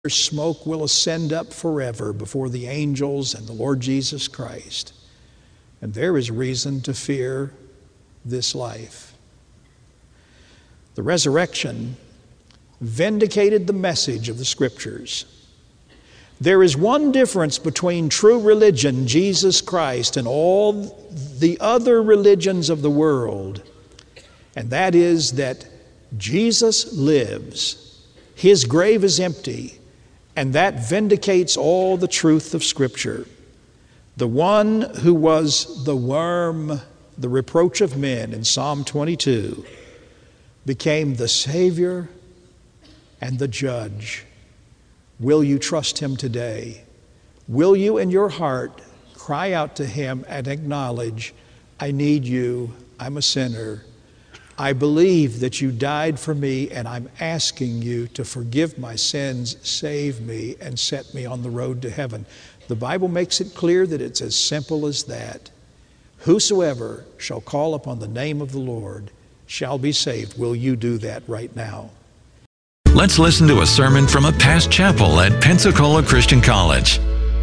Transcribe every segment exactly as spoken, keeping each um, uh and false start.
smoke will ascend up forever before the angels and the Lord Jesus Christ. And there is reason to fear this life. The resurrection vindicated the message of the Scriptures. There is one difference between true religion, Jesus Christ, and all the other religions of the world, and that is that Jesus lives. His grave is empty, and that vindicates all the truth of Scripture. The one who was the worm, the reproach of men in Psalm twenty-two, became the Savior and the Judge. Will you trust Him today? Will you in your heart cry out to Him and acknowledge, I need you, I'm a sinner. I believe that you died for me, and I'm asking you to forgive my sins, save me, and set me on the road to heaven. The Bible makes it clear that it's as simple as that. Whosoever shall call upon the name of the Lord shall be saved. Will you do that right now? Let's listen to a sermon from a past chapel at Pensacola Christian College.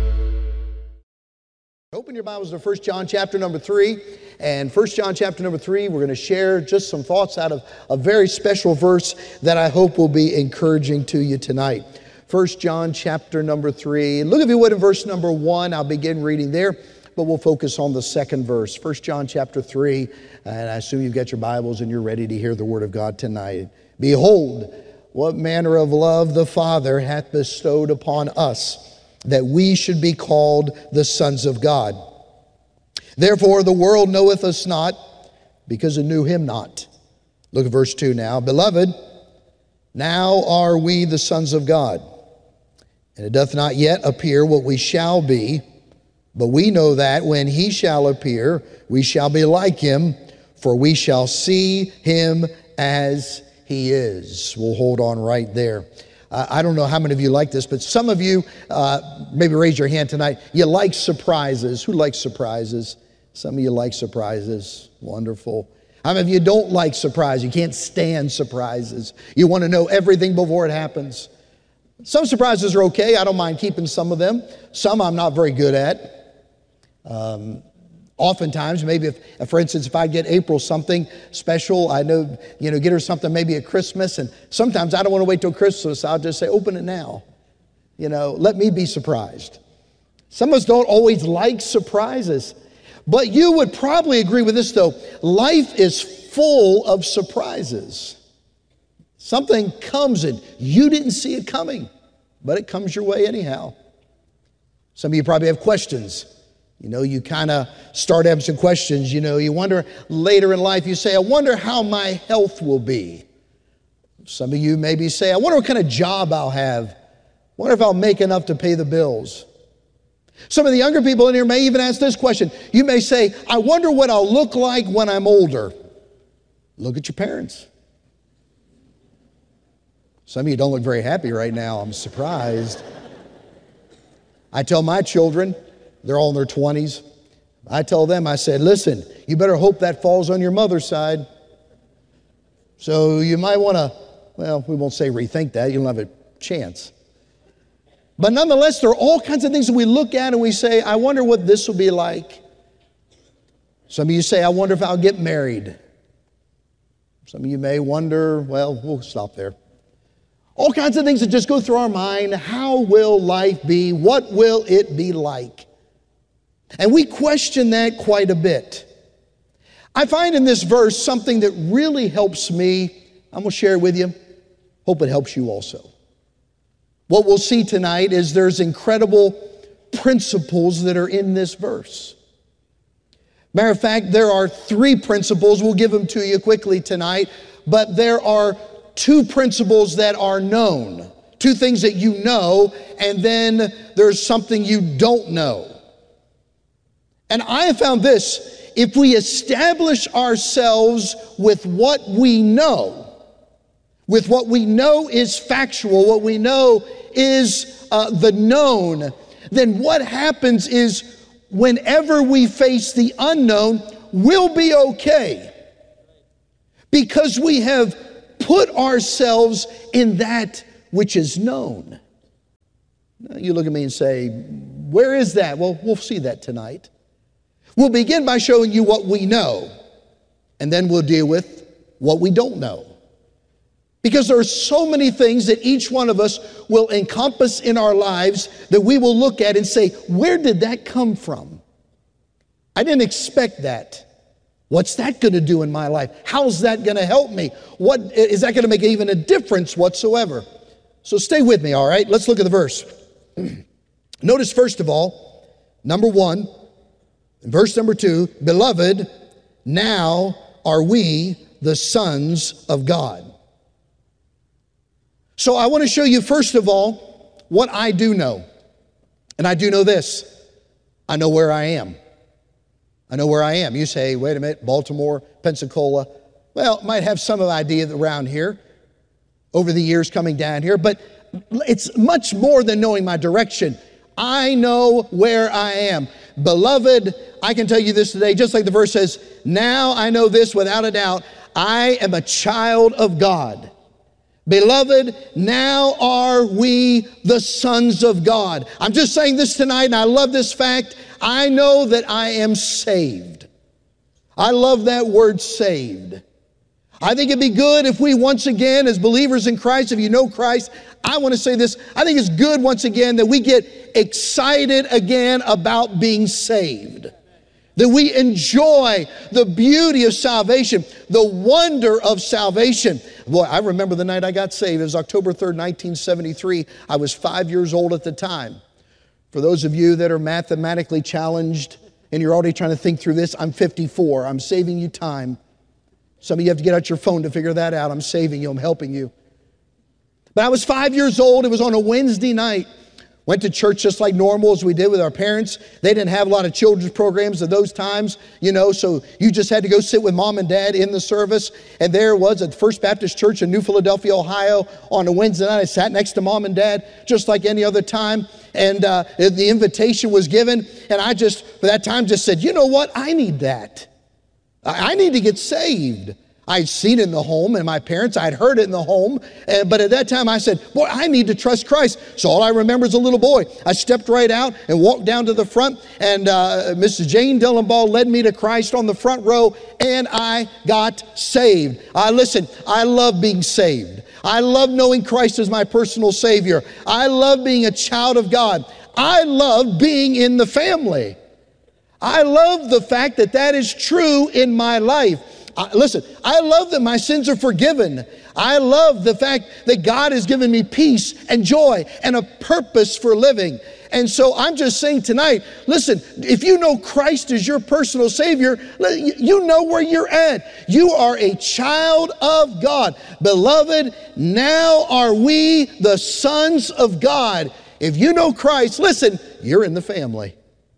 Open your Bibles to First John chapter number three. And First John chapter number three, we're going to share just some thoughts out of a very special verse that I hope will be encouraging to you tonight. First John chapter number three. Look, if you would, in verse number one. I'll begin reading there, but we'll focus on the second verse. First John chapter three. And I assume you've got your Bibles and you're ready to hear the Word of God tonight. Behold, what manner of love the Father hath bestowed upon us, that we should be called the sons of God. Therefore the world knoweth us not, because it knew Him not. Look at verse two now. Beloved, now are we the sons of God, and it doth not yet appear what we shall be, but we know that when He shall appear, we shall be like Him, for we shall see Him as He is. We'll hold on right there. Uh, I don't know how many of you like this, but some of you, uh, maybe raise your hand tonight, you like surprises. Who likes surprises? Some of you like surprises. Wonderful. How many of you don't like surprises? You can't stand surprises. You want to know everything before it happens. Some surprises are okay. I don't mind keeping some of them. Some I'm not very good at. Um, Oftentimes, maybe if, for instance, if I get April something special, I know, you know, get her something maybe at Christmas, and sometimes I don't want to wait till Christmas. I'll just say, open it now. You know, let me be surprised. Some of us don't always like surprises, but you would probably agree with this, though. Life is full of surprises. Something comes and you didn't see it coming, but it comes your way anyhow. Some of you probably have questions. You know, you kind of start having some questions. You know, you wonder later in life, you say, I wonder how my health will be. Some of you maybe say, I wonder what kind of job I'll have. I wonder if I'll make enough to pay the bills. Some of the younger people in here may even ask this question. You may say, I wonder what I'll look like when I'm older. Look at your parents. Some of you don't look very happy right now. I'm surprised. I tell my children, they're all in their twenties. I tell them, I said, listen, you better hope that falls on your mother's side. So you might want to, well, we won't say rethink that. You don't have a chance. But nonetheless, there are all kinds of things that we look at and we say, I wonder what this will be like. Some of you say, I wonder if I'll get married. Some of you may wonder, well, we'll stop there. All kinds of things that just go through our mind. How will life be? What will it be like? And we question that quite a bit. I find in this verse something that really helps me. I'm going to share it with you. Hope it helps you also. What we'll see tonight is there's incredible principles that are in this verse. Matter of fact, there are three principles. We'll give them to you quickly tonight. But there are two principles that are known. Two things that you know, and then there's something you don't know. And I have found this, if we establish ourselves with what we know, with what we know is factual, what we know is uh, the known, then what happens is whenever we face the unknown, we'll be okay. Because we have put ourselves in that which is known. You look at me and say, where is that? Well, we'll see that tonight. We'll begin by showing you what we know, and then we'll deal with what we don't know. Because there are so many things that each one of us will encompass in our lives that we will look at and say, where did that come from? I didn't expect that. What's that going to do in my life? How's that going to help me? What is that going to make even a difference whatsoever? So stay with me, all right? Let's look at the verse. Notice first of all, number one, verse number two, beloved, now are we the sons of God. So I want to show you first of all what I do know. And I do know this. I know where I am. I know where I am. You say, wait a minute, Baltimore, Pensacola. Well, might have some idea around here over the years coming down here, but it's much more than knowing my direction. I know where I am. Beloved, I can tell you this today, just like the verse says, now I know this without a doubt, I am a child of God. Beloved, now are we the sons of God. I'm just saying this tonight, and I love this fact. I know that I am saved. I love that word saved. I think it'd be good if we once again, as believers in Christ, if you know Christ, I want to say this, I think it's good once again that we get excited again about being saved. That we enjoy the beauty of salvation, the wonder of salvation. Boy, I remember the night I got saved. It was October third, nineteen seventy-three. I was five years old at the time. For those of you that are mathematically challenged and you're already trying to think through this, I'm fifty-four. I'm saving you time. Some of you have to get out your phone to figure that out. I'm saving you. I'm helping you. But I was five years old. It was on a Wednesday night. Went to church just like normal as we did with our parents. They didn't have a lot of children's programs at those times, you know, so you just had to go sit with mom and dad in the service. And there it was at First Baptist Church in New Philadelphia, Ohio on a Wednesday night. I sat next to mom and dad just like any other time. And uh, the invitation was given. And I just, for that time, just said, you know what? I need that. I need to get saved. I'd seen it in the home and my parents, I'd heard it in the home. And, but at that time I said, boy, I need to trust Christ. So all I remember is a little boy. I stepped right out and walked down to the front, and uh, Missus Jane Dillenbaugh led me to Christ on the front row, and I got saved. Uh, listen, I love being saved. I love knowing Christ as my personal Savior. I love being a child of God. I love being in the family. I love the fact that that is true in my life. I, listen, I love that my sins are forgiven. I love the fact that God has given me peace and joy and a purpose for living. And so I'm just saying tonight, listen, if you know Christ as your personal Savior, you know where you're at. You are a child of God. Beloved, now are we the sons of God. If you know Christ, listen, you're in the family.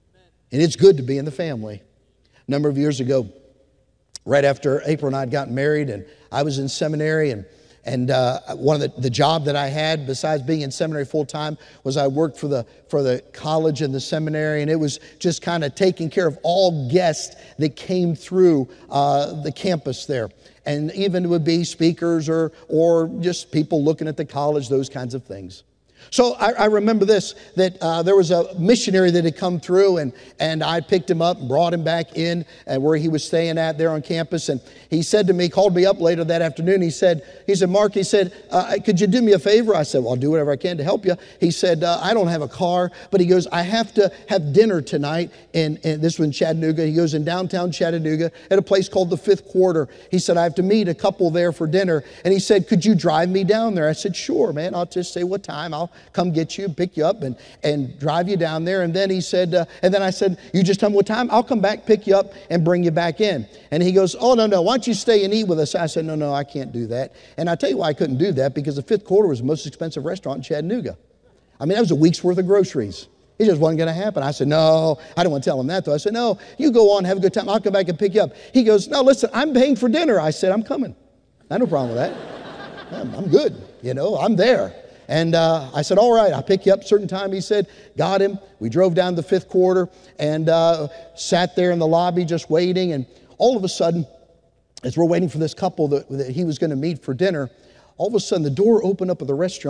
And it's good to be in the family. A number of years ago, right after April and I had gotten married, and I was in seminary, and and uh, one of the, the job that I had besides being in seminary full time was I worked for the for the college and the seminary, and it was just kind of taking care of all guests that came through uh, the campus there, and even it would be speakers or or just people looking at the college, those kinds of things. So I, I remember this, that uh, there was a missionary that had come through, and, and I picked him up and brought him back in uh, where he was staying at there on campus. And he said to me, called me up later that afternoon, he said, he said, Mark, he said, uh, could you do me a favor? I said, well, I'll do whatever I can to help you. He said, uh, I don't have a car, but he goes, I have to have dinner tonight, and, and this was in Chattanooga. He goes in downtown Chattanooga at a place called the Fifth Quarter. He said, I have to meet a couple there for dinner. And he said, could you drive me down there? I said, sure, man. I'll just say what time. I'll come get you, pick you up, and, and drive you down there. And then he said, uh, and then I said, you just tell me what time, I'll come back, pick you up, and bring you back in. And he goes, oh, no, no, why don't you stay and eat with us? I said, no, no, I can't do that. And I tell you why I couldn't do that, because the Fifth Quarter was the most expensive restaurant in Chattanooga. I mean, that was a week's worth of groceries. It just wasn't going to happen. I said, no, I don't want to tell him that, though. I said, no, you go on, have a good time. I'll come back and pick you up. He goes, no, listen, I'm paying for dinner. I said, I'm coming. I have no problem with that. I'm, I'm good. You know, I'm there. And uh, I said, all right, I'll pick you up a certain time. He said, got him. We drove down to the Fifth Quarter and uh, sat there in the lobby just waiting. And all of a sudden, as we're waiting for this couple that, that he was going to meet for dinner, all of a sudden the door opened up of the restaurant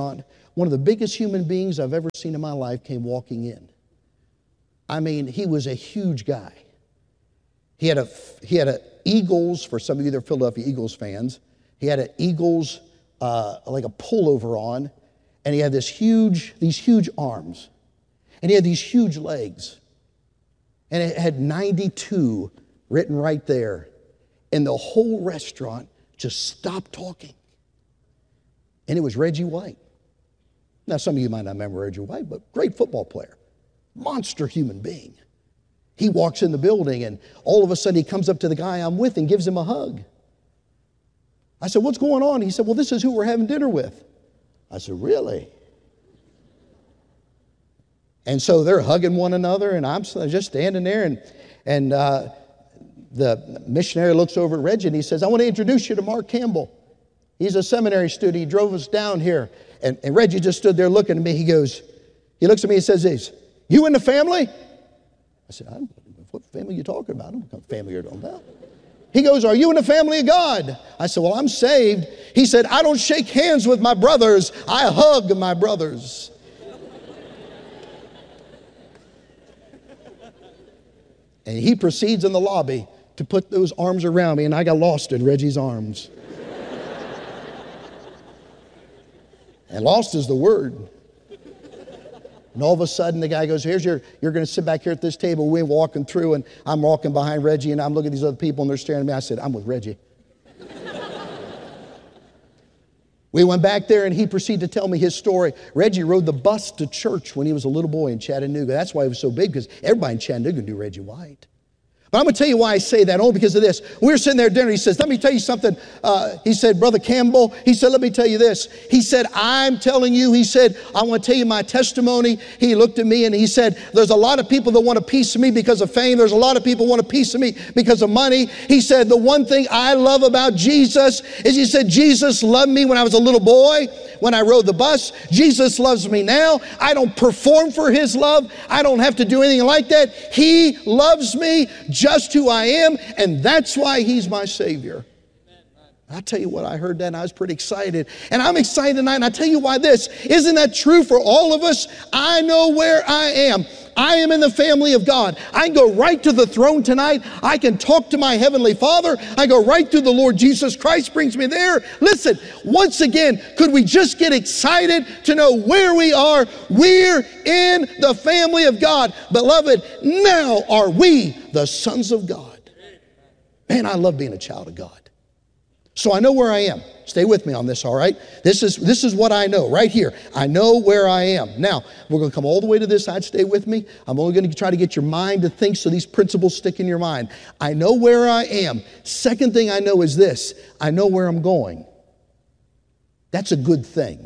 one of the biggest human beings I've ever seen in my life came walking in. I mean, he was a huge guy. He had a, he had a Eagles, for some of you that are Philadelphia Eagles fans, he had an Eagles, uh, like a pullover on, and he had this huge, these huge arms, and he had these huge legs, and it had ninety-two written right there, and the whole restaurant just stopped talking, and it was Reggie White. Now, some of you might not remember Reggie White, but great football player, monster human being. He walks in the building, and all of a sudden he comes up to the guy I'm with and gives him a hug. I said, what's going on? He said, well, this is who we're having dinner with. I said, really? And so they're hugging one another, and I'm just standing there, and, and uh, the missionary looks over at Reggie, and he says, I want to introduce you to Mark Campbell. He's a seminary student. He drove us down here. And, and Reggie just stood there looking at me. He goes, he looks at me and says this, you in the family? I said, I don't know what family are you talking about? I don't know what family you're talking about. He goes, are you in the family of God? I said, well, I'm saved. He said, I don't shake hands with my brothers. I hug my brothers. And he proceeds in the lobby to put those arms around me, and I got lost in Reggie's arms. And lost is the word. And all of a sudden, the guy goes, here's your, you're going to sit back here at this table. We're walking through, and I'm walking behind Reggie, and I'm looking at these other people, and they're staring at me. I said, I'm with Reggie. We went back there, and he proceeded to tell me his story. Reggie rode the bus to church when he was a little boy in Chattanooga. That's why he was so big, because everybody in Chattanooga knew Reggie White. But I'm going to tell you why I say that, only because of this. We were sitting there at dinner. He says, let me tell you something. Uh, he said, Brother Campbell, he said, let me tell you this. He said, I'm telling you, he said, I want to tell you my testimony. He looked at me and he said, there's a lot of people that want a piece of me because of fame. There's a lot of people want a piece of me because of money. He said, the one thing I love about Jesus is, he said, Jesus loved me when I was a little boy, when I rode the bus. Jesus loves me now. I don't perform for his love. I don't have to do anything like that. He loves me just who I am, and that's why he's my Savior. I tell you what, I heard that and I was pretty excited. And I'm excited tonight, and I tell you why this. Isn't that true for all of us? I know where I am. I am in the family of God. I can go right to the throne tonight. I can talk to my Heavenly Father. I go right through the Lord Jesus Christ, brings me there. Listen, once again, could we just get excited to know where we are? We're in the family of God. Beloved, now are we the sons of God. Man, I love being a child of God. So I know where I am. Stay with me on this, all right? This is, this is what I know right here. I know where I am. Now, we're going to come all the way to this side. Stay with me. I'm only going to try to get your mind to think so these principles stick in your mind. I know where I am. Second thing I know is this. I know where I'm going. That's a good thing.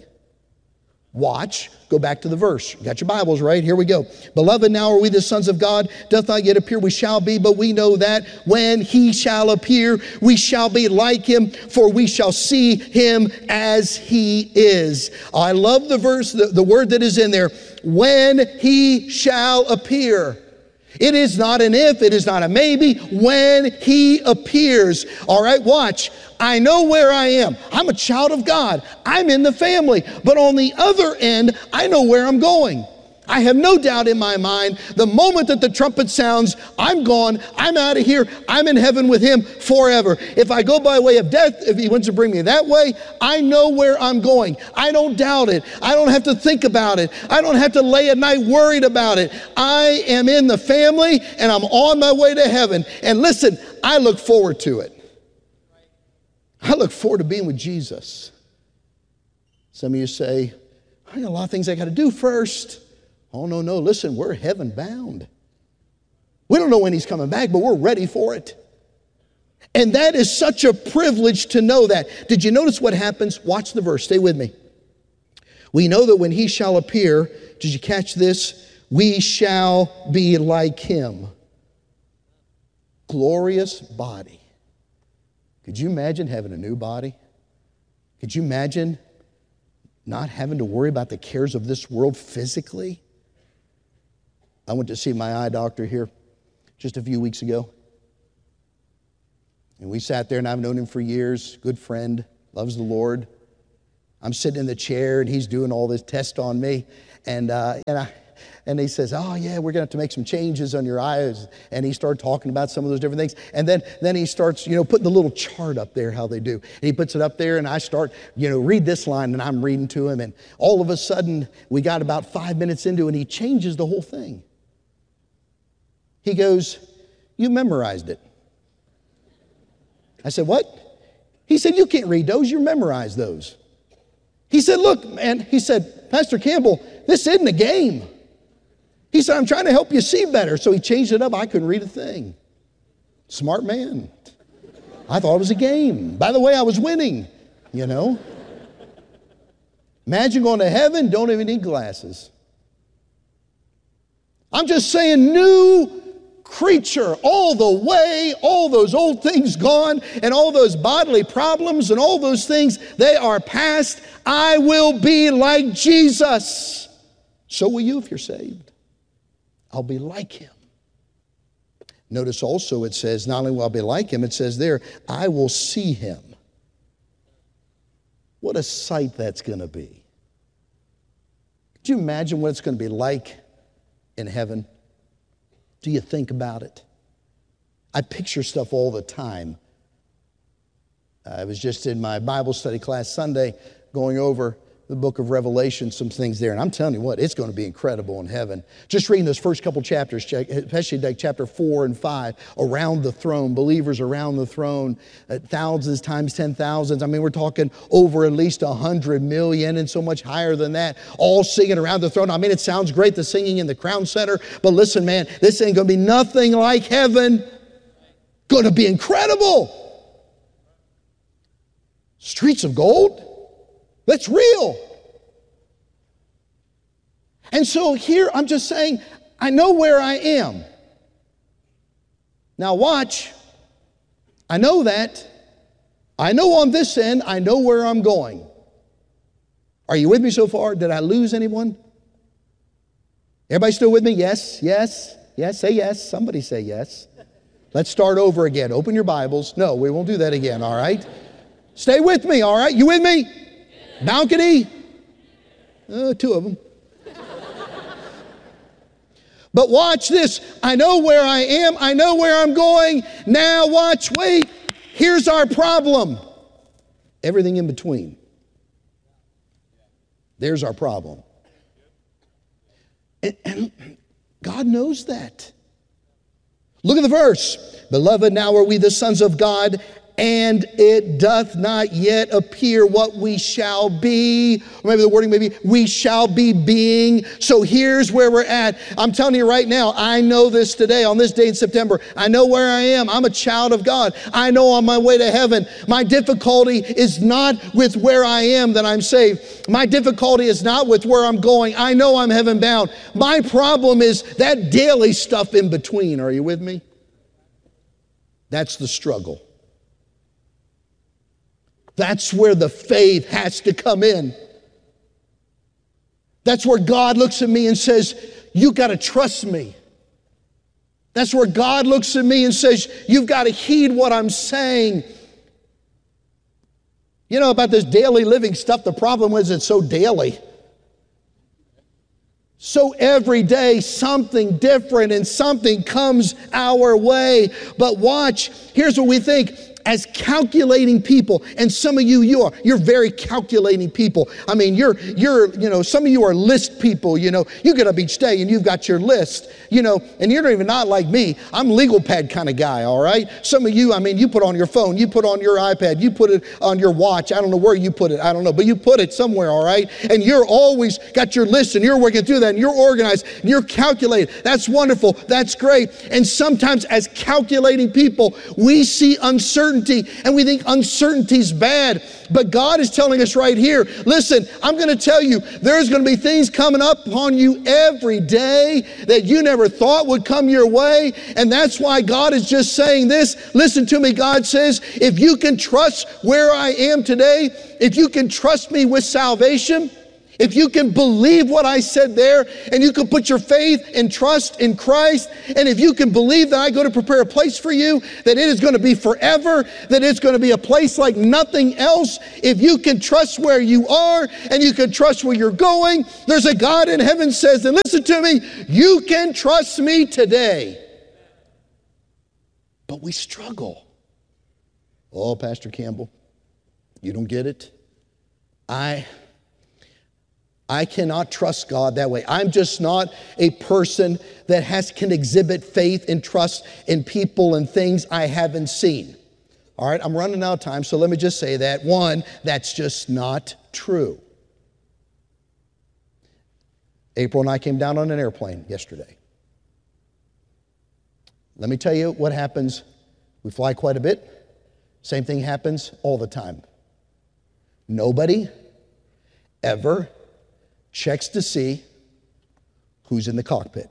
Watch. Go back to the verse. You got your Bibles, right? Here we go. Beloved, now are we the sons of God? Doth not yet appear we shall be, but we know that when he shall appear, we shall be like him, for we shall see him as he is. I love the verse, the, the word that is in there. When he shall appear. It is not an if, it is not a maybe. When he appears. All right, watch. I know where I am. I'm a child of God. I'm in the family. But on the other end, I know where I'm going. I have no doubt in my mind, the moment that the trumpet sounds, I'm gone, I'm out of here, I'm in heaven with him forever. If I go by way of death, if he wants to bring me that way, I know where I'm going. I don't doubt it. I don't have to think about it. I don't have to lay at night worried about it. I am in the family and I'm on my way to heaven. And listen, I look forward to it. I look forward to being with Jesus. Some of you say, I got a lot of things I got to do first. Oh, no, no. Listen, we're heaven bound. We don't know when he's coming back, but we're ready for it. And that is such a privilege to know that. Did you notice what happens? Watch the verse. Stay with me. We know that when he shall appear, did you catch this? We shall be like him. Glorious body. Could you imagine having a new body? Could you imagine not having to worry about the cares of this world physically? I went to see my eye doctor here just a few weeks ago. And we sat there, and I've known him for years, good friend, loves the Lord. I'm sitting in the chair, and he's doing all this test on me. And, uh, and I... And he says, oh, yeah, we're going to have to make some changes on your eyes. And he started talking about some of those different things. And then, then he starts, you know, putting the little chart up there, how they do. And he puts it up there, and I start, you know, read this line, and I'm reading to him. And all of a sudden, we got about five minutes into it, and he changes the whole thing. He goes, you memorized it. I said, what? He said, you can't read those. You memorize those. He said, look, man, he said, Pastor Campbell, this isn't a game. He said, I'm trying to help you see better. So he changed it up. I couldn't read a thing. Smart man. I thought it was a game. By the way, I was winning, you know. Imagine going to heaven, don't even need glasses. I'm just saying, new creature all the way, all those old things gone, and all those bodily problems and all those things, they are past. I will be like Jesus. So will you if you're saved. I'll be like him. Notice also it says, not only will I be like him, it says there, I will see him. What a sight that's going to be. Could you imagine what it's going to be like in heaven? Do you think about it? I picture stuff all the time. I was just in my Bible study class Sunday going over the book of Revelation, some things there. And I'm telling you what, it's going to be incredible in heaven. Just reading those first couple chapters, especially like chapter four and five, around the throne, believers around the throne, uh, thousands times ten thousands. I mean, we're talking over at least a hundred million and so much higher than that, all singing around the throne. I mean, it sounds great, the singing in the Crown Center, but listen, man, this ain't going to be nothing like heaven. Going to be incredible. Streets of gold. That's real. And so here I'm just saying, I know where I am. Now watch. I know that. I know on this end, I know where I'm going. Are you with me so far? Did I lose anyone? Everybody still with me? Yes, yes, yes. Say yes. Somebody say yes. Let's start over again. Open your Bibles. No, we won't do that again, all right? Stay with me, all right? You with me? Balcony? Uh, two of them. But watch this. I know where I am. I know where I'm going. Now watch, wait. Here's our problem. Everything in between. There's our problem. And, and God knows that. Look at the verse. Beloved, now are we the sons of God, and it doth not yet appear what we shall be. Or maybe the wording may be, we shall be being. So here's where we're at. I'm telling you right now, I know this today, on this day in September. I know where I am. I'm a child of God. I know on my way to heaven. My difficulty is not with where I am that I'm saved. My difficulty is not with where I'm going. I know I'm heaven bound. My problem is that daily stuff in between. Are you with me? That's the struggle. That's where the faith has to come in. That's where God looks at me and says, you got to trust me. That's where God looks at me and says, you've got to heed what I'm saying. You know about this daily living stuff, the problem is it's so daily. So every day something different and something comes our way. But watch, here's what we think. As calculating people, and some of you, you are, you're very calculating people. I mean, you're, you're, you know, some of you are list people, you know. You get up each day and you've got your list, you know, and you're not even not like me. I'm legal pad kind of guy, all right? Some of you, I mean, you put on your phone, you put on your iPad, you put it on your watch. I don't know where you put it, I don't know, but you put it somewhere, all right? And you're always got your list and you're working through that and you're organized and you're calculating. That's wonderful, that's great. And sometimes as calculating people, we see uncertainty. And we think uncertainty's bad. But God is telling us right here, listen, I'm going to tell you, there's going to be things coming up upon you every day that you never thought would come your way. And that's why God is just saying this. Listen to me, God says, if you can trust where I am today, if you can trust me with salvation, if you can believe what I said there, and you can put your faith and trust in Christ, and if you can believe that I go to prepare a place for you, that it is going to be forever, that it's going to be a place like nothing else, if you can trust where you are and you can trust where you're going, there's a God in heaven says, and listen to me, you can trust me today. But we struggle. Oh, Pastor Campbell, you don't get it? I... I cannot trust God that way. I'm just not a person that has can exhibit faith and trust in people and things I haven't seen. All right, I'm running out of time, so let me just say that. One, that's just not true. April and I came down on an airplane yesterday. Let me tell you what happens. We fly quite a bit. Same thing happens all the time. Nobody ever checks to see who's in the cockpit.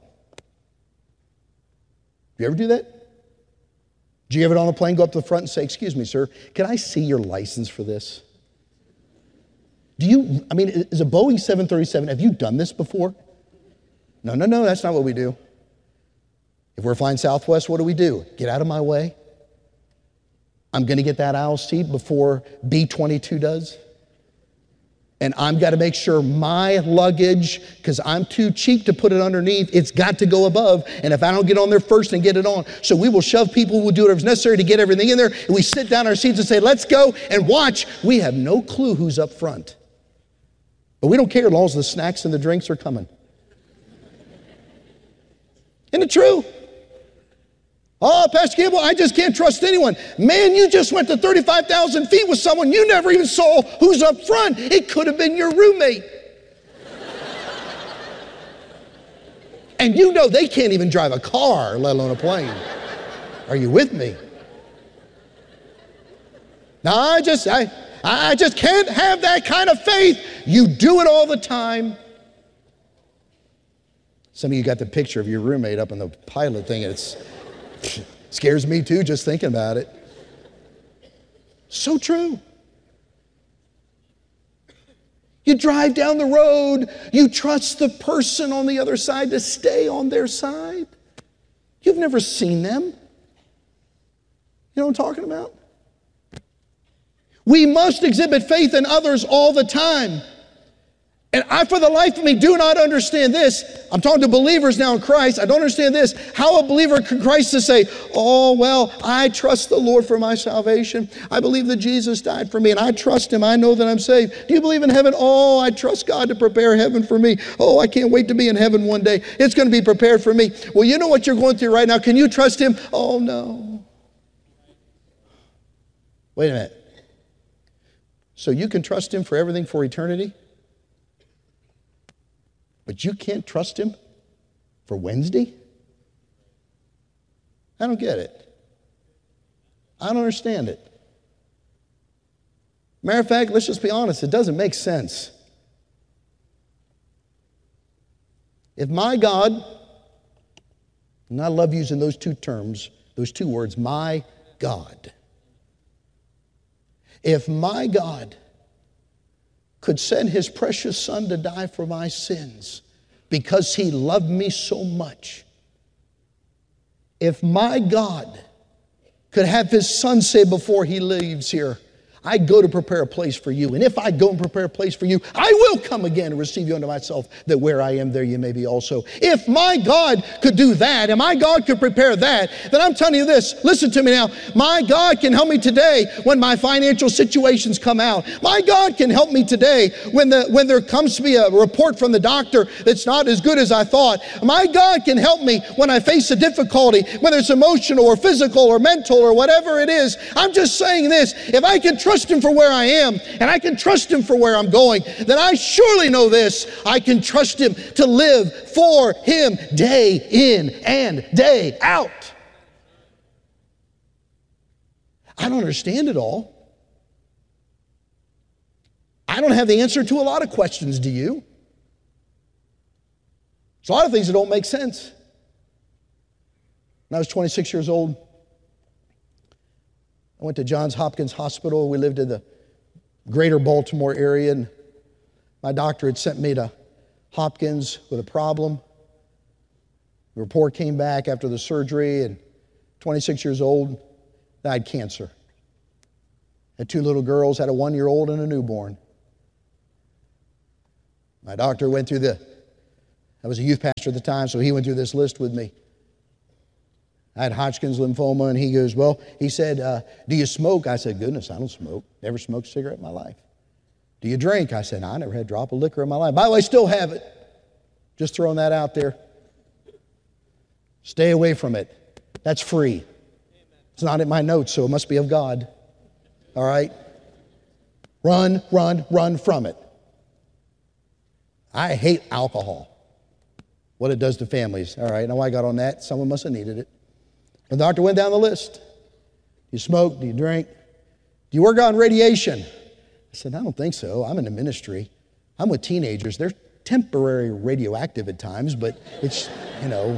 Do you ever do that? Do you ever on a plane go up to the front and say, excuse me, sir, can I see your license for this? Do you, I mean, is a Boeing seven thirty-seven, have you done this before? No, no, no, that's not what we do. If we're flying Southwest, what do we do? Get out of my way. I'm going to get that aisle seat before B twenty-two does. And I've got to make sure my luggage, because I'm too cheap to put it underneath, it's got to go above. And if I don't get on there first and get it on, so we will shove people, we'll do whatever's necessary to get everything in there. And we sit down in our seats and say, let's go and watch. We have no clue who's up front. But we don't care as long as the snacks and the drinks are coming. Isn't it true? Oh, Pastor Campbell, I just can't trust anyone. Man, you just went to thirty-five thousand feet with someone you never even saw who's up front. It could have been your roommate. And you know they can't even drive a car, let alone a plane. Are you with me? Now, I just, I, I just can't have that kind of faith. You do it all the time. Some of you got the picture of your roommate up in the pilot thing, and it's... scares me too, just thinking about it. So true. You drive down the road, you trust the person on the other side to stay on their side. You've never seen them. You know what I'm talking about? We must exhibit faith in others all the time. And I, for the life of me, do not understand this. I'm talking to believers now in Christ. I don't understand this. How a believer in Christ to say, oh, well, I trust the Lord for my salvation. I believe that Jesus died for me, and I trust Him. I know that I'm saved. Do you believe in heaven? Oh, I trust God to prepare heaven for me. Oh, I can't wait to be in heaven one day. It's going to be prepared for me. Well, you know what you're going through right now. Can you trust Him? Oh, no. Wait a minute. So you can trust Him for everything for eternity? But you can't trust Him for Wednesday? I don't get it. I don't understand it. Matter of fact, let's just be honest, it doesn't make sense. If my God, and I love using those two terms, those two words, my God. If my God could send His precious Son to die for my sins because He loved me so much. If my God could have His Son say before He leaves here, I go to prepare a place for you. And if I go and prepare a place for you, I will come again and receive you unto myself, that where I am, there you may be also. If my God could do that, and my God could prepare that, then I'm telling you this, listen to me now, my God can help me today when my financial situations come out. My God can help me today when, the, when there comes to be a report from the doctor that's not as good as I thought. My God can help me when I face a difficulty, whether it's emotional or physical or mental or whatever it is. I'm just saying this, if I can trust Him for where I am, and I can trust Him for where I'm going, then I surely know this, I can trust Him to live for Him day in and day out. I don't understand it all. I don't have the answer to a lot of questions, do you? There's a lot of things that don't make sense. When I was twenty-six years old, I went to Johns Hopkins Hospital. We lived in the greater Baltimore area, and My doctor had sent me to Hopkins with a problem. The report came back after the surgery, and twenty-six years old, I had cancer. Had two little girls, had a one-year-old and a newborn. My doctor went through the, I was a youth pastor at the time, so he went through this list with me. I had Hodgkin's lymphoma, and he goes, well, he said, uh, do you smoke? I said, goodness, I don't smoke. Never smoked a cigarette in my life. Do you drink? I said, I never had a drop of liquor in my life. By the way, still have it. Just throwing that out there. Stay away from it. That's free. It's not in my notes, so it must be of God. All right? Run, run, run from it. I hate alcohol. What it does to families. All right, now I got on that. Someone must have needed it. And the doctor went down the list. Do you smoke? Do you drink? Do you work on radiation? I said, I don't think so. I'm in the ministry. I'm with teenagers. They're temporary radioactive at times, but it's, you know.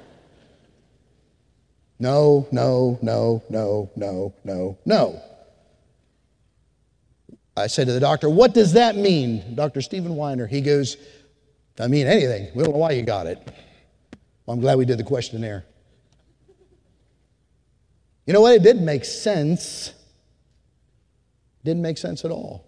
No, no, no, no, no, no, no. I said to the doctor, what does that mean? Doctor Stephen Weiner, he goes, I mean anything. We don't know why you got it. Well, I'm glad we did the questionnaire. You know what? It didn't make sense. It didn't make sense at all.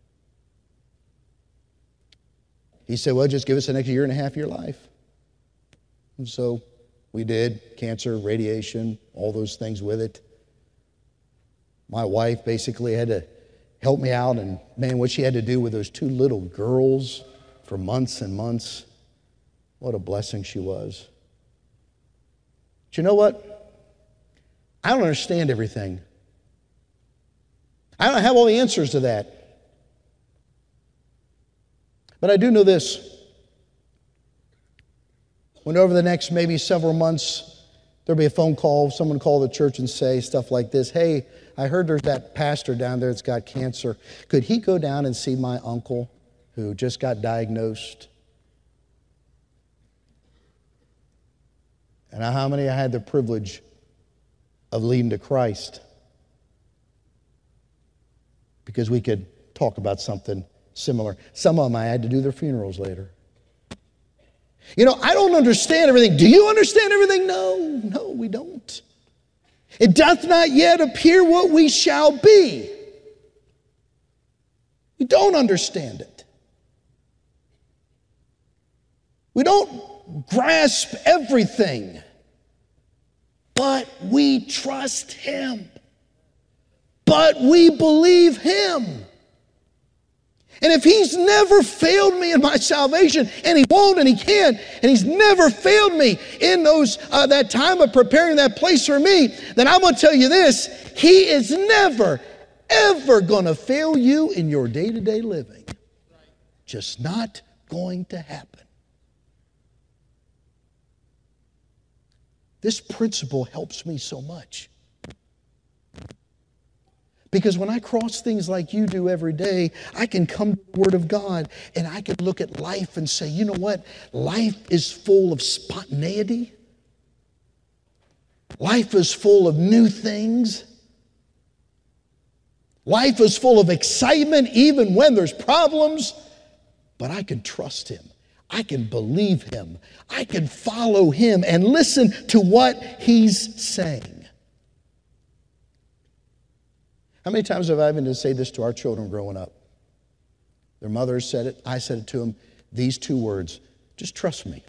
He said, well, just give us the next year and a half of your life. And so we did. Cancer, radiation, all those things with it. My wife basically had to help me out, and man, what she had to do with those two little girls for months and months, what a blessing she was. But you know what? I don't understand everything. I don't have all the answers to that. But I do know this. When over the next maybe several months, there'll be a phone call, someone call the church and say stuff like this, hey, I heard there's that pastor down there that's got cancer. Could he go down and see my uncle who just got diagnosed? And how many I had the privilege of leading to Christ because we could talk about something similar. Some of them I had to do their funerals later. You know, I don't understand everything. Do you understand everything? No, no, we don't. It doth not yet appear what we shall be. We don't understand it. We don't grasp everything, but we trust Him. But we believe Him. And if He's never failed me in my salvation, and He won't and He can't, and He's never failed me in those uh, that time of preparing that place for me, then I'm going to tell you this, He is never, ever going to fail you in your day-to-day living. Just not going to happen. This principle helps me so much. Because when I cross things like you do every day, I can come to the Word of God and I can look at life and say, you know what? Life is full of spontaneity. Life is full of new things. Life is full of excitement even when there's problems. But I can trust Him. I can believe Him. I can follow Him and listen to what He's saying. How many times have I even to say this to our children growing up? Their mothers said it. I said it to them. These two words, just trust me.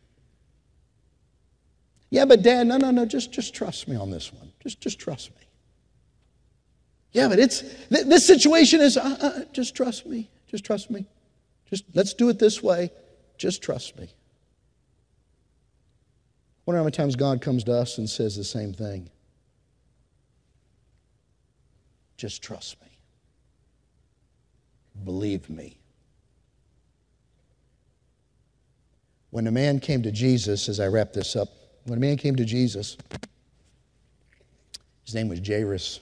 Yeah, but Dad, no, no, no, just, just trust me on this one. Just, just trust me. Yeah, but it's, th- this situation is, uh, uh, just trust me. Just trust me. Just, let's do it this way. Just trust me. I wonder how many times God comes to us and says the same thing. Just trust me. Believe me. When a man came to Jesus, as I wrap this up, when a man came to Jesus, his name was Jairus.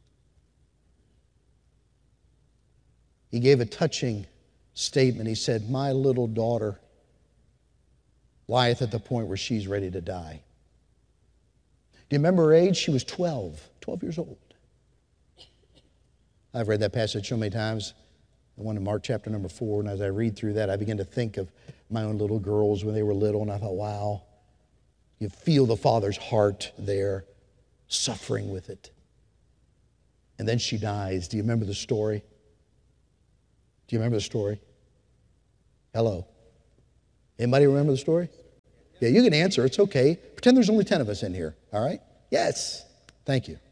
He gave a touching statement. He said, my little daughter lieth at the point where she's ready to die. Do you remember her age? She was twelve, twelve years old. I've read that passage so many times. The one in Mark chapter number four. And as I read through that, I begin to think of my own little girls when they were little. And I thought, wow, you feel the Father's heart there, suffering with it. And then she dies. Do you remember the story? Do you remember the story? Hello. Anybody remember the story? Yeah, you can answer. It's okay. Pretend there's only ten of us in here. All right? Yes. Thank you.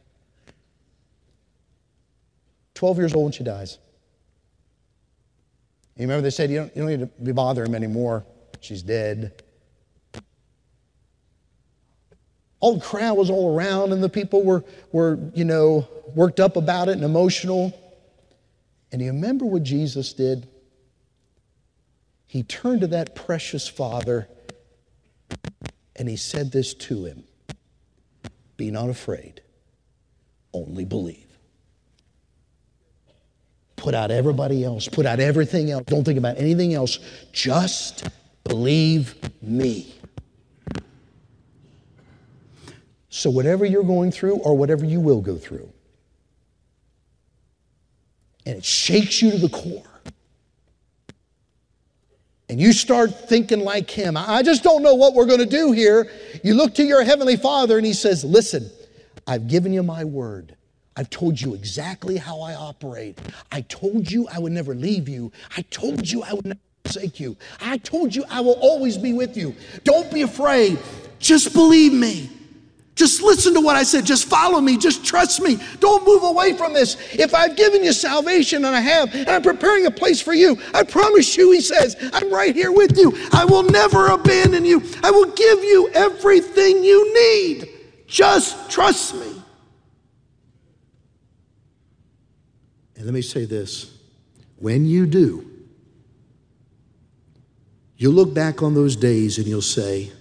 twelve years old when she dies. You remember they said, you don't, you don't need to be bothering him anymore. She's dead. All the crowd was all around, and the people were, were, you know, worked up about it and emotional. And you remember what Jesus did? He turned to that precious father and he said this to him: be not afraid, only believe. Put out everybody else, put out everything else. Don't think about anything else. Just believe me. So whatever you're going through or whatever you will go through, and it shakes you to the core, and you start thinking like him, I just don't know what we're going to do here. You look to your Heavenly Father and he says, listen, I've given you my word. I've told you exactly how I operate. I told you I would never leave you. I told you I would never forsake you. I told you I will always be with you. Don't be afraid. Just believe me. Just listen to what I said. Just follow me. Just trust me. Don't move away from this. If I've given you salvation, and I have, and I'm preparing a place for you, I promise you, he says, I'm right here with you. I will never abandon you. I will give you everything you need. Just trust me. And let me say this. When you do, you'll look back on those days and you'll say,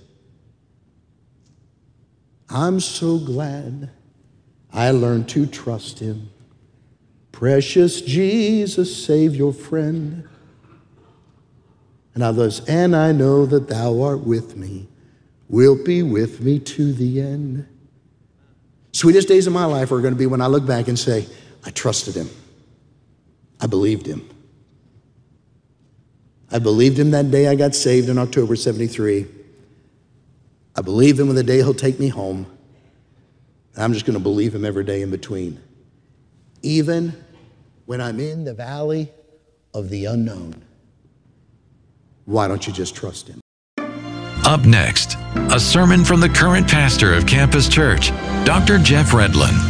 I'm so glad I learned to trust him. Precious Jesus, Savior, friend. And others, and I know that thou art with me, wilt be with me to the end. Sweetest days of my life are going to be when I look back and say, I trusted him. I believed him. I believed him that day I got saved in October seventy-three. I believe him on the day he'll take me home. I'm just going to believe him every day in between. Even when I'm in the valley of the unknown. Why don't you just trust him? Up next, a sermon from the current pastor of Campus Church, Doctor Jeff Redlin.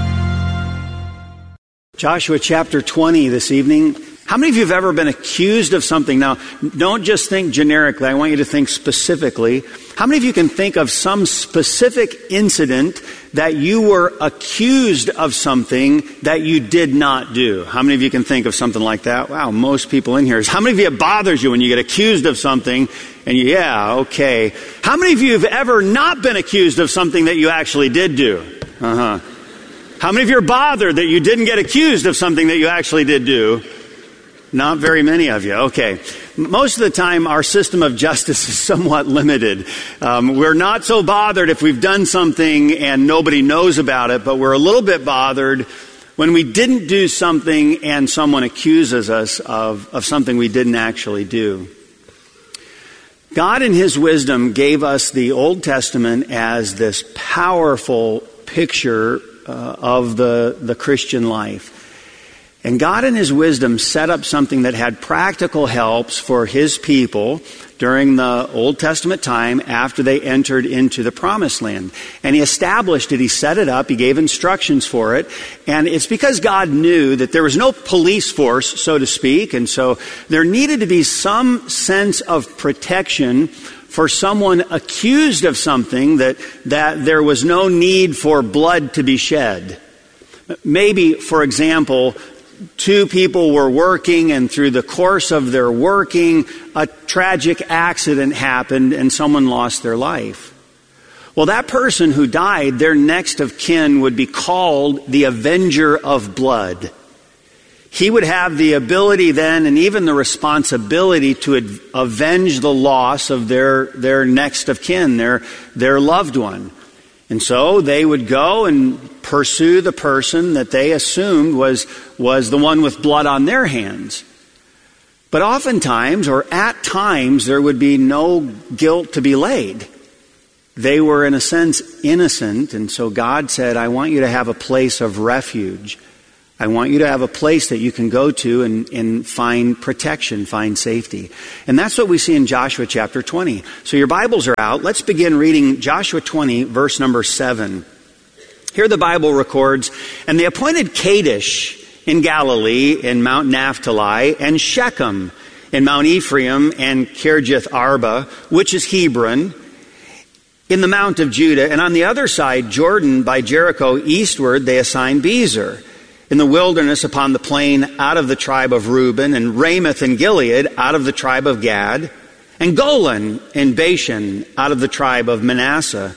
Joshua chapter twenty this evening. How many of you have ever been accused of something? Now, don't just think generically. I want you to think specifically. How many of you can think of some specific incident that you were accused of something that you did not do? How many of you can think of something like that? Wow, most people in here. How many of you, it bothers you when you get accused of something and you, yeah, okay. How many of you have ever not been accused of something that you actually did do? Uh-huh. How many of you are bothered that you didn't get accused of something that you actually did do? Not very many of you. Okay. Most of the time, our system of justice is somewhat limited. Um, we're not so bothered if we've done something and nobody knows about it, but we're a little bit bothered when we didn't do something and someone accuses us of, of something we didn't actually do. God in his wisdom gave us the Old Testament as this powerful picture uh, of the, the Christian life. And God in his wisdom set up something that had practical helps for his people during the Old Testament time after they entered into the Promised Land. And he established it, he set it up, he gave instructions for it. And it's because God knew that there was no police force, so to speak, and so there needed to be some sense of protection for someone accused of something, that, that there was no need for blood to be shed. Maybe, for example, two people were working, and through the course of their working, a tragic accident happened and someone lost their life. Well, that person who died, their next of kin would be called the Avenger of Blood. He would have the ability then, and even the responsibility, to ad- avenge the loss of their, their next of kin, their, their loved one. And so they would go and pursue the person that they assumed was, was the one with blood on their hands. But oftentimes, or at times, there would be no guilt to be laid. They were, in a sense, innocent, and so God said, I want you to have a place of refuge. I want you to have a place that you can go to and, and find protection, find safety. And that's what we see in Joshua chapter twenty. So your Bibles are out. Let's begin reading Joshua twenty, verse number seven. Here the Bible records, and they appointed Kadesh in Galilee, in Mount Naphtali, and Shechem in Mount Ephraim, and Kirjath Arba, which is Hebron, in the Mount of Judah. And on the other side, Jordan by Jericho eastward, they assigned Bezer. In the wilderness upon the plain out of the tribe of Reuben, and Ramoth and Gilead out of the tribe of Gad, and Golan and Bashan out of the tribe of Manasseh.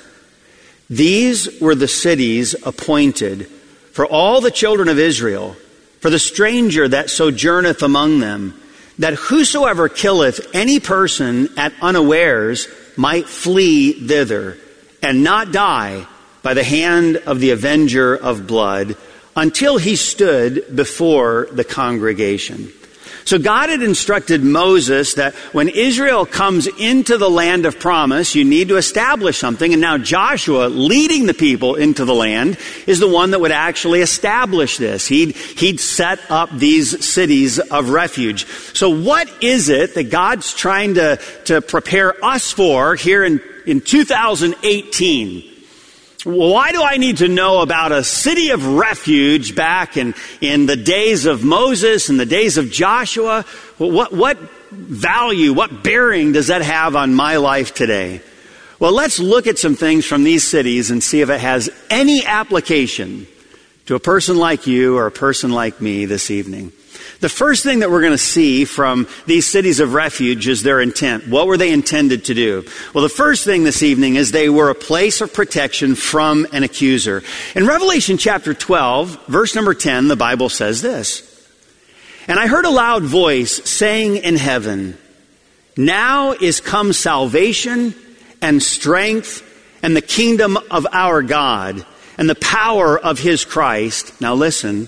These were the cities appointed for all the children of Israel, for the stranger that sojourneth among them, that whosoever killeth any person at unawares might flee thither, and not die by the hand of the avenger of blood, until he stood before the congregation. So God had instructed Moses that when Israel comes into the land of promise, you need to establish something. And now Joshua, leading the people into the land, is the one that would actually establish this. He'd, he'd set up these cities of refuge. So what is it that God's trying to, to prepare us for here in, in two thousand eighteen? Why do I need to know about a city of refuge back in, in the days of Moses and the days of Joshua? What, what value, what bearing does that have on my life today? Well, let's look at some things from these cities and see if it has any application to a person like you or a person like me this evening. The first thing that we're going to see from these cities of refuge is their intent. What were they intended to do? Well, the first thing this evening is they were a place of protection from an accuser. In Revelation chapter twelve, verse number ten, the Bible says this, and I heard a loud voice saying in heaven, now is come salvation and strength and the kingdom of our God and the power of his Christ. Now listen,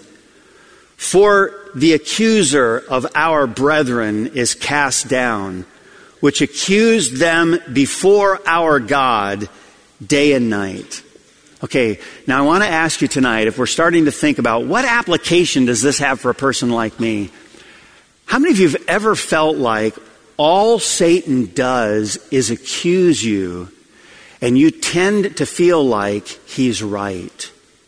for the accuser of our brethren is cast down, which accused them before our God day and night. Okay, now I want to ask you tonight, if we're starting to think about what application does this have for a person like me? How many of you have ever felt like all Satan does is accuse you, and you tend to feel like he's right?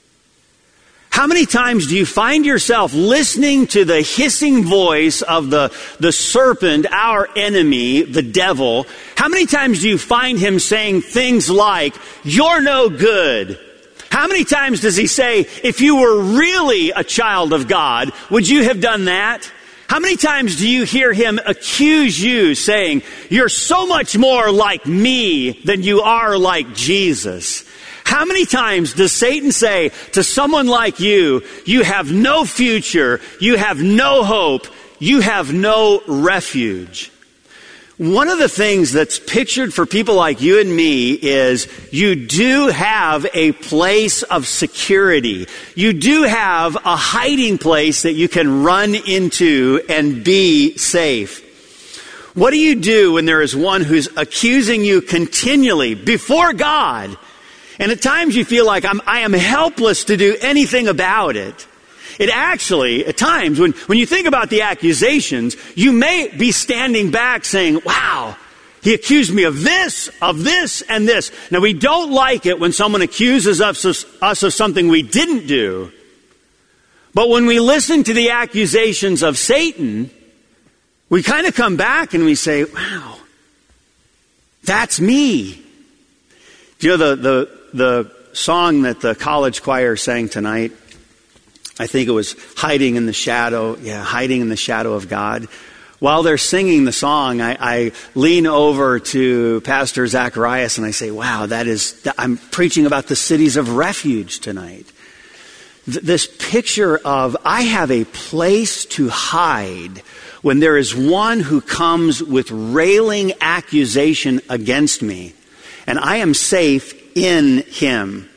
How many times do you find yourself listening to the hissing voice of the, the serpent, our enemy, the devil? How many times do you find him saying things like, you're no good? How many times does he say, if you were really a child of God, would you have done that? How many times do you hear him accuse you, saying, you're so much more like me than you are like Jesus? How many times does Satan say to someone like you, you have no future, you have no hope, you have no refuge? One of the things that's pictured for people like you and me is you do have a place of security. You do have a hiding place that you can run into and be safe. What do you do when there is one who's accusing you continually before God? And at times you feel like I'm, I am helpless to do anything about it. It actually, at times, when, when you think about the accusations, you may be standing back saying, wow, he accused me of this, of this, and this. Now, we don't like it when someone accuses us of, us of something we didn't do. But when we listen to the accusations of Satan, we kind of come back and we say, wow, that's me. Do you know the, the, the song that the college choir sang tonight? I think it was Hiding in the Shadow. Yeah, Hiding in the Shadow of God. While they're singing the song, I, I lean over to Pastor Zacharias and I say, wow, that is, I'm preaching about the cities of refuge tonight. Th- this picture of, I have a place to hide when there is one who comes with railing accusation against me, and I am safe in him.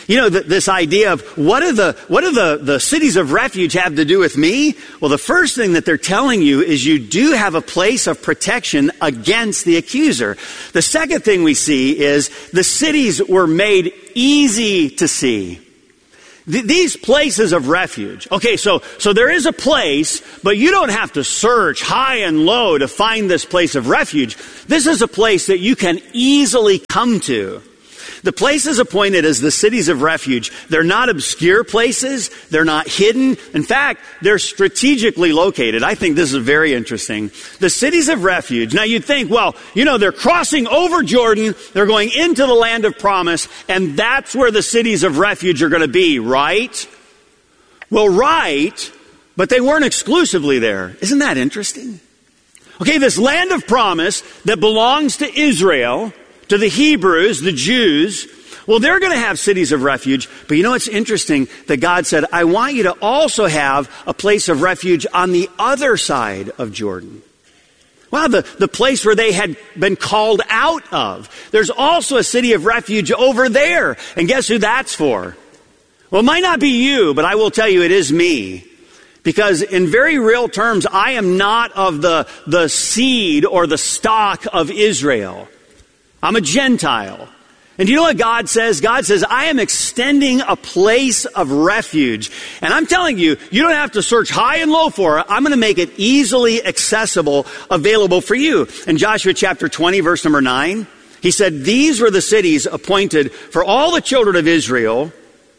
You know, th- this idea of what do the what do the, the cities of refuge have to do with me? Well, the first thing that they're telling you is you do have a place of protection against the accuser. The second thing we see is the cities were made easy to see. Th- these places of refuge. Okay, so so there is a place, but you don't have to search high and low to find this place of refuge. This is a place that you can easily come to. The places appointed as the cities of refuge, they're not obscure places. They're not hidden. In fact, they're strategically located. I think this is very interesting. The cities of refuge. Now you'd think, well, you know, they're crossing over Jordan. They're going into the land of promise. And that's where the cities of refuge are going to be, right? Well, right. But they weren't exclusively there. Isn't that interesting? Okay, this land of promise that belongs to Israel, to the Hebrews, the Jews, well, they're going to have cities of refuge. But you know what's interesting? That God said, I want you to also have a place of refuge on the other side of Jordan. Wow, the, the place where they had been called out of. There's also a city of refuge over there. And guess who that's for? Well, it might not be you, but I will tell you it is me. Because in very real terms, I am not of the, the seed or the stock of Israel. I'm a Gentile. And do you know what God says? God says, I am extending a place of refuge. And I'm telling you, you don't have to search high and low for it. I'm going to make it easily accessible, available for you. In Joshua chapter twenty, verse number nine, he said, these were the cities appointed for all the children of Israel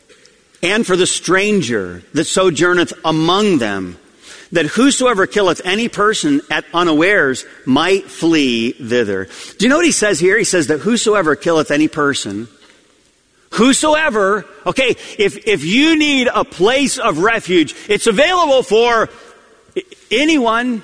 and for the stranger that sojourneth among them, that whosoever killeth any person at unawares might flee thither. Do you know what he says here? He says that whosoever killeth any person, whosoever, okay, if, if you need a place of refuge, it's available for anyone.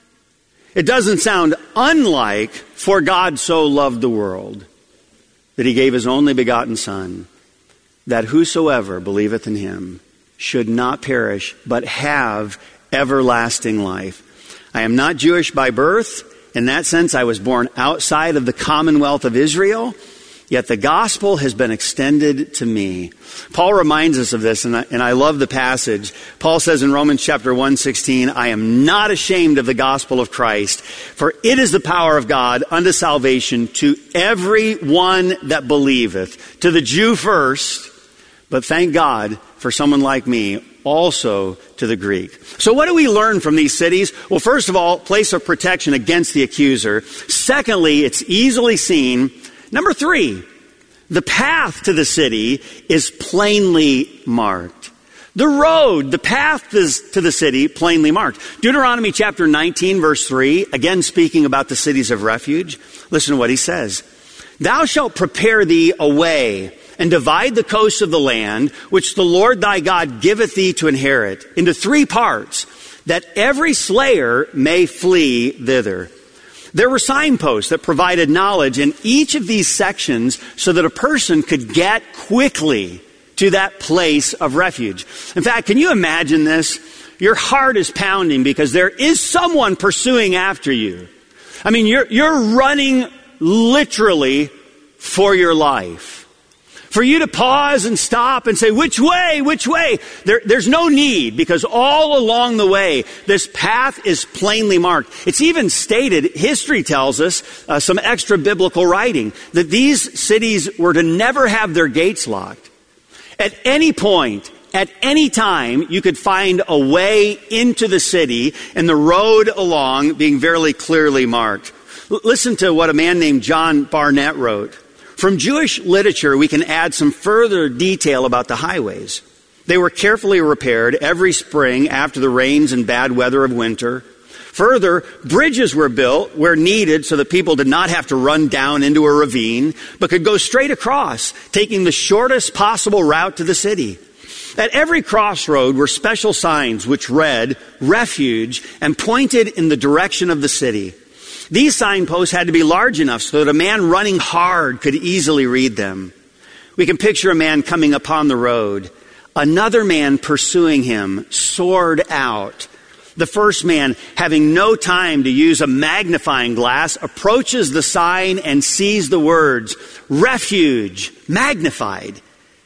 It doesn't sound unlike, for God so loved the world that he gave his only begotten Son, that whosoever believeth in him should not perish, but have everlasting life. I am not Jewish by birth. In that sense, I was born outside of the commonwealth of Israel, yet the gospel has been extended to me. Paul reminds us of this, and I, and I love the passage. Paul says in Romans chapter one sixteen, I am not ashamed of the gospel of Christ, for it is the power of God unto salvation to every one that believeth, to the Jew first, but thank God for someone like me, also to the Greek. So what do we learn from these cities? Well, first of all, place of protection against the accuser. Secondly, it's easily seen. Number three, the path to the city is plainly marked. The road, the path to the city, plainly marked. Deuteronomy chapter nineteen, verse three, again speaking about the cities of refuge. Listen to what he says. Thou shalt prepare thee a way, and divide the coasts of the land, which the Lord thy God giveth thee to inherit, into three parts, that every slayer may flee thither. There were signposts that provided knowledge in each of these sections so that a person could get quickly to that place of refuge. In fact, can you imagine this? Your heart is pounding because there is someone pursuing after you. I mean, you're, you're running literally for your life. For you to pause and stop and say, which way, which way? There, there's no need, because all along the way, this path is plainly marked. It's even stated, history tells us, uh, some extra biblical writing, that these cities were to never have their gates locked. At any point, at any time, you could find a way into the city, and the road along being very clearly marked. L- listen to what a man named John Barnett wrote. From Jewish literature, we can add some further detail about the highways. They were carefully repaired every spring after the rains and bad weather of winter. Further, bridges were built where needed so that people did not have to run down into a ravine, but could go straight across, taking the shortest possible route to the city. At every crossroad were special signs which read, refuge, and pointed in the direction of the city. These signposts had to be large enough so that a man running hard could easily read them. We can picture a man coming upon the road, another man pursuing him, sword out. The first man, having no time to use a magnifying glass, approaches the sign and sees the words, refuge, magnified.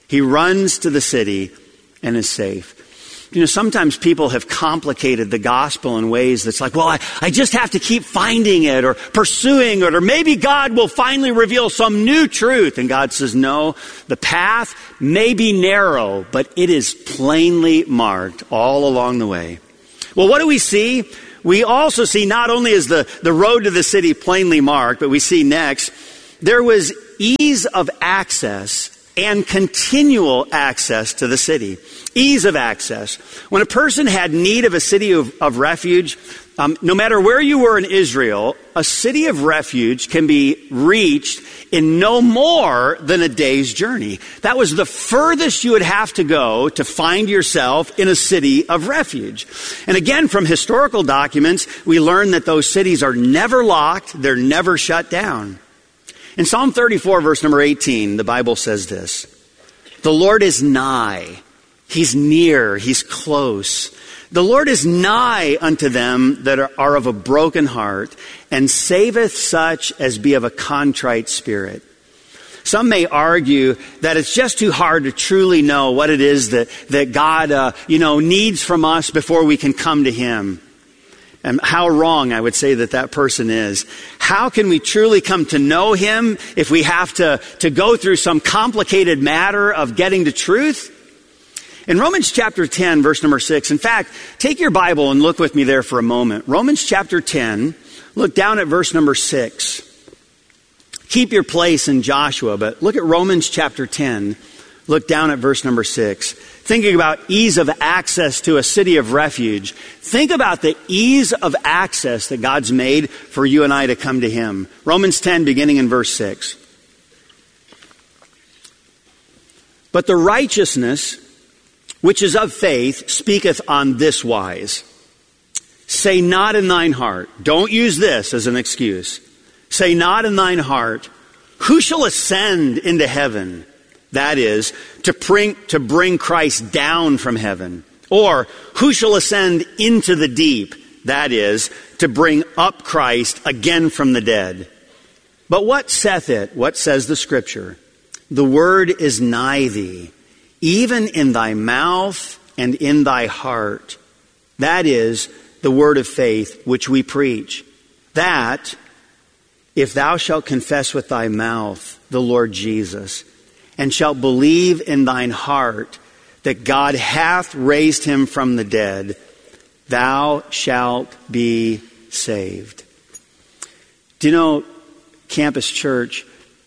He runs to the city and is safe. You know, sometimes people have complicated the gospel in ways that's like, well, I, I just have to keep finding it or pursuing it, or maybe God will finally reveal some new truth. And God says, no, the path may be narrow, but it is plainly marked all along the way. Well, what do we see? We also see not only is the, the road to the city plainly marked, but we see next, there was ease of access and continual access to the city. Ease of access. When a person had need of a city of, of refuge, um, no matter where you were in Israel, a city of refuge can be reached in no more than a day's journey. That was the furthest you would have to go to find yourself in a city of refuge. And again, from historical documents, we learn that those cities are never locked, they're never shut down. In Psalm thirty-four, verse number eighteen, the Bible says this: the Lord is nigh. He's near. He's close. The Lord is nigh unto them that are, are of a broken heart, and saveth such as be of a contrite spirit. Some may argue that it's just too hard to truly know what it is that, that God, uh, you know, needs from us before we can come to Him. And how wrong I would say that that person is. How can we truly come to know Him if we have to, to go through some complicated matter of getting to truth? In Romans chapter ten, verse number six, in fact, take your Bible and look with me there for a moment. Romans chapter ten, look down at verse number six. Keep your place in Joshua, but look at Romans chapter ten. Look down at verse number six. Thinking about ease of access to a city of refuge. Think about the ease of access that God's made for you and I to come to Him. Romans ten, beginning in verse six. But the righteousness which is of faith speaketh on this wise. Say not in thine heart. Don't use this as an excuse. Say not in thine heart, who shall ascend into heaven? That is, to bring, to bring Christ down from heaven. Or, who shall ascend into the deep? That is, to bring up Christ again from the dead. But what saith it? What says the Scripture? The word is nigh thee, even in thy mouth and in thy heart. That is the word of faith which we preach. That, if thou shalt confess with thy mouth the Lord Jesus, and shalt believe in thine heart that God hath raised him from the dead, thou shalt be saved. Do you know, Campus Church,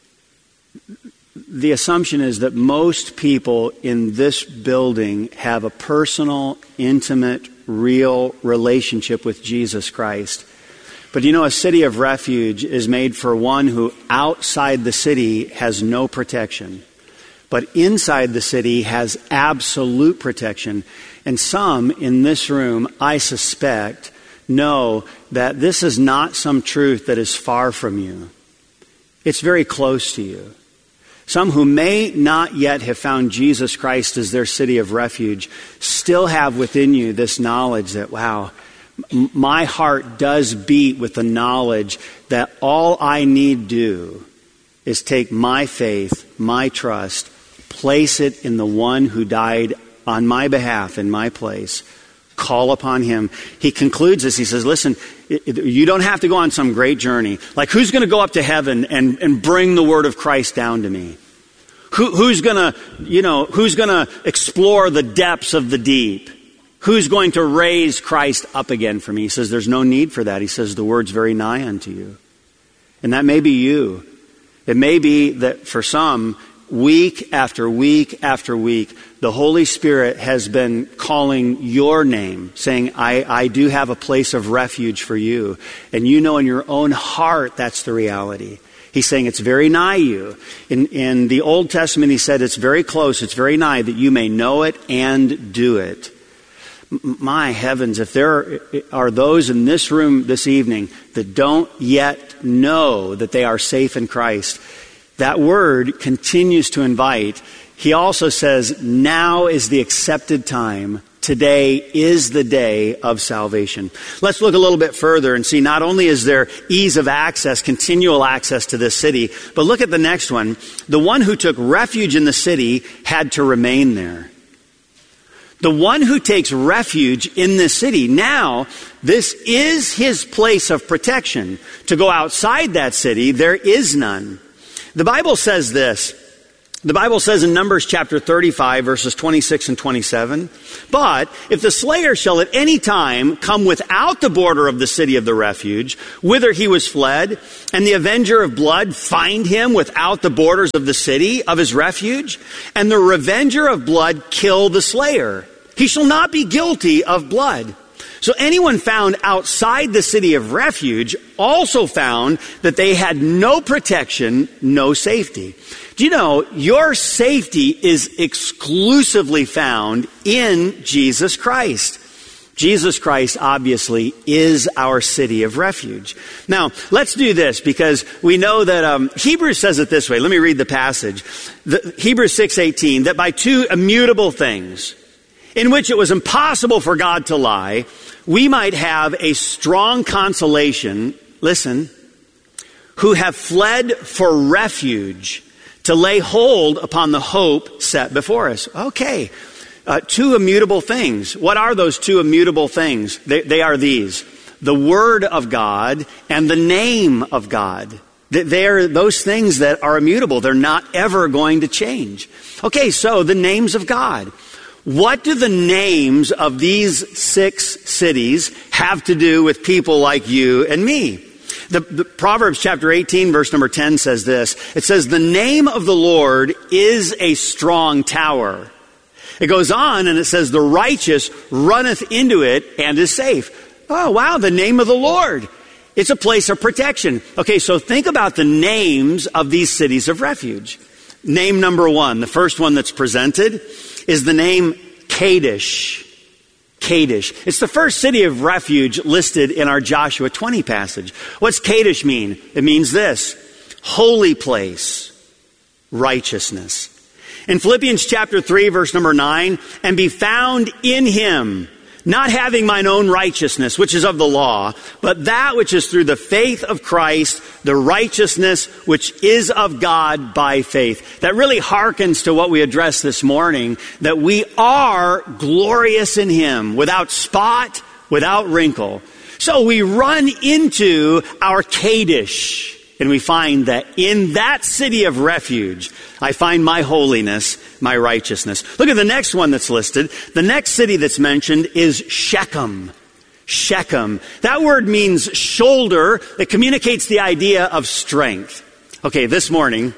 the assumption is that most people in this building have a personal, intimate, real relationship with Jesus Christ. But you know, a city of refuge is made for one who outside the city has no protection, but inside the city has absolute protection. And some in this room, I suspect, know that this is not some truth that is far from you. It's very close to you. Some who may not yet have found Jesus Christ as their city of refuge still have within you this knowledge that, wow, m- my heart does beat with the knowledge that all I need do is take my faith, my trust, place it in the one who died on my behalf in my place. Call upon him. He concludes this. He says, listen, you don't have to go on some great journey. Like, who's going to go up to heaven and, and bring the word of Christ down to me? Who, who's going to, you know, who's going to explore the depths of the deep? Who's going to raise Christ up again for me? He says, there's no need for that. He says, the word's very nigh unto you. And that may be you. It may be that for some, week after week after week, the Holy Spirit has been calling your name, saying, I, I do have a place of refuge for you. And you know in your own heart that's the reality. He's saying it's very nigh you. In, in the Old Testament, he said it's very close, it's very nigh, that you may know it and do it. My heavens, if there are those in this room this evening that don't yet know that they are safe in Christ, that word continues to invite. He also says, now is the accepted time. Today is the day of salvation. Let's look a little bit further and see not only is there ease of access, continual access to this city, but look at the next one. The one who took refuge in the city had to remain there. The one who takes refuge in this city, now, this is his place of protection. To go outside that city, there is none. The Bible says this. The Bible says in Numbers chapter thirty-five, verses twenty-six and twenty-seven, but if the slayer shall at any time come without the border of the city of the refuge, whither he was fled, and the avenger of blood find him without the borders of the city of his refuge, and the revenger of blood kill the slayer, he shall not be guilty of blood. So anyone found outside the city of refuge also found that they had no protection, no safety. Do you know, your safety is exclusively found in Jesus Christ. Jesus Christ, obviously, is our city of refuge. Now, let's do this because we know that um, Hebrews says it this way. Let me read the passage. The, Hebrews six eighteen, that by two immutable things, in which it was impossible for God to lie, we might have a strong consolation, listen, who have fled for refuge to lay hold upon the hope set before us. Okay, uh, two immutable things. What are those two immutable things? They, they are these: the Word of God and the name of God. They are those things that are immutable. They're not ever going to change. Okay, so the names of God. What do the names of these six cities have to do with people like you and me? The, the Proverbs chapter eighteen, verse number ten says this. It says, the name of the Lord is a strong tower. It goes on and it says, the righteous runneth into it and is safe. Oh, wow, the name of the Lord. It's a place of protection. Okay, so think about the names of these cities of refuge. Name number one, the first one that's presented, is the name Kadesh. Kadesh. It's the first city of refuge listed in our Joshua twenty passage. What's Kadesh mean? It means this: holy place, righteousness. In Philippians chapter three, verse number nine, and be found in him, not having mine own righteousness, which is of the law, but that which is through the faith of Christ, the righteousness which is of God by faith. That really harkens to what we addressed this morning, that we are glorious in him, without spot, without wrinkle. So we run into our Kadesh, and we find that in that city of refuge, I find my holiness, my righteousness. Look at the next one that's listed. The next city that's mentioned is Shechem. Shechem. That word means shoulder. It communicates the idea of strength. Okay, this morning,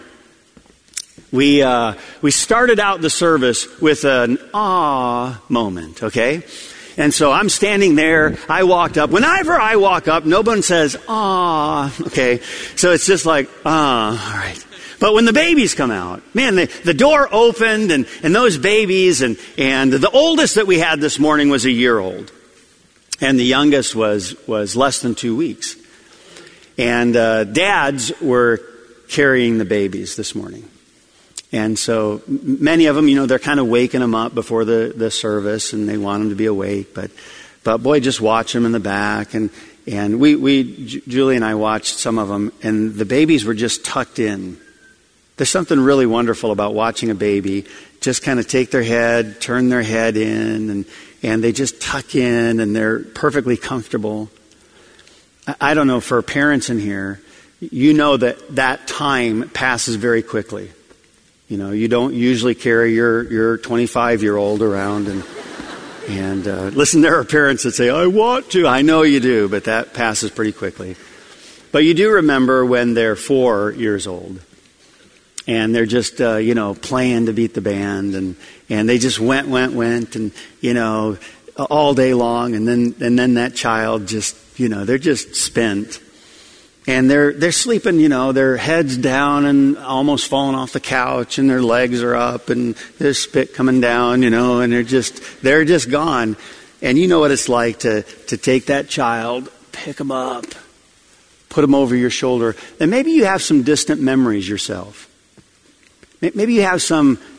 we uh, we started out the service with an ah moment, okay? And so I'm standing there, I walked up. Whenever I walk up, no one says, ah, okay. So it's just like, ah, all right. But when the babies come out, man, the, the door opened and, and those babies, and, and the oldest that we had this morning was a year old. And the youngest was, was less than two weeks. And uh, dads were carrying the babies this morning. And so many of them, you know, they're kind of waking them up before the, the service, and they want them to be awake. But, but boy, just watch them in the back. And, and we, we, Julie and I watched some of them, and the babies were just tucked in. There's something really wonderful about watching a baby just kind of take their head, turn their head in, and, and they just tuck in, and they're perfectly comfortable. I, I don't know, for parents in here, you know that that time passes very quickly. You know, you don't usually carry your, your twenty-five-year-old around and and uh, listen, there are parents that say, I want to. I know you do, but that passes pretty quickly. But you do remember when they're four years old and they're just, uh, you know, playing to beat the band, and, and they just went, went, went, and, you know, all day long. And then and then that child just, you know, they're just spent. And they're they're sleeping, you know, their heads down and almost falling off the couch, and their legs are up, and there's spit coming down, you know, and they're just they're just gone. And you know what it's like to to take that child, pick them up, put them over your shoulder, and maybe you have some distant memories yourself. Maybe you have some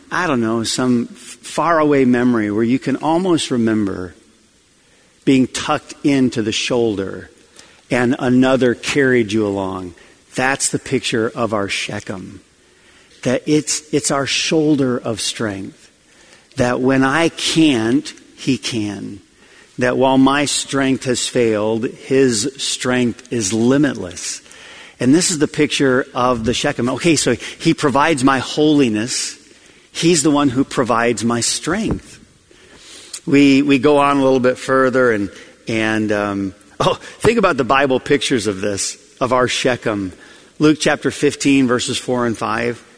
I don't know, some faraway memory where you can almost remember being tucked into the shoulder and another carried you along. That's the picture of our Shechem. That it's, it's our shoulder of strength. That when I can't, he can. That while my strength has failed, his strength is limitless. And this is the picture of the Shechem. Okay, so he provides my holiness. He's the one who provides my strength. We we go on a little bit further and, and um, oh, think about the Bible pictures of this, of our Shechem. Luke chapter fifteen, verses four and five.